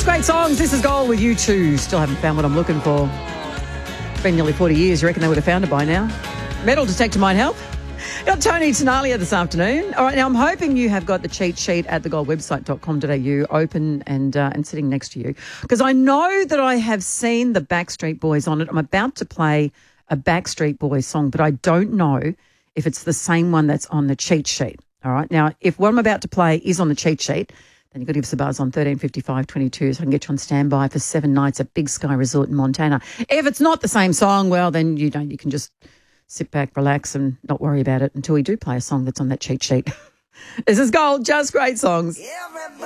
Just great songs. This is Gold with U2. Still haven't found what I'm looking for. It's been nearly 40 years. You reckon they would have found it by now? Metal detector might help. Got Tony Tenalia this afternoon. All right, now I'm hoping you have got the cheat sheet at thegoldwebsite.com.au open and sitting next to you, because I know that I have seen the Backstreet Boys on it. I'm about to play a Backstreet Boys song, but I don't know if it's the same one that's on the cheat sheet. All right, now if what I'm about to play is on the cheat sheet, then you've got to give us a buzz on 135522 so I can get you on standby for 7 nights at Big Sky Resort in Montana. If it's not the same song, well, then you can just sit back, relax, and not worry about it until we do play a song that's on that cheat sheet. This is Gold, just great songs.